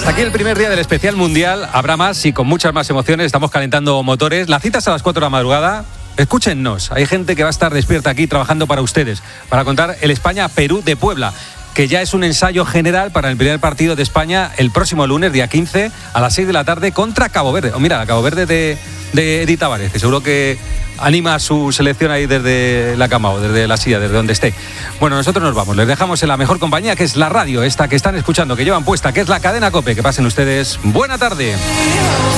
Hasta aquí el primer día del especial mundial. Habrá más y con muchas más emociones. Estamos calentando motores. La cita es a las 4 de la madrugada. Escúchennos. Hay gente que va a estar despierta aquí trabajando para ustedes, para contar el España-Perú de Puebla, que ya es un ensayo general para el primer partido de España el próximo lunes, día 15, a las 6 de la tarde contra Cabo Verde. Mira, Cabo Verde de Edith Tavares, que seguro que anima a su selección ahí desde la cama o desde la silla, desde donde esté. Bueno, nosotros nos vamos. Les dejamos en la mejor compañía, que es la radio, esta que están escuchando, que llevan puesta, que es la cadena COPE. Que pasen ustedes buena tarde.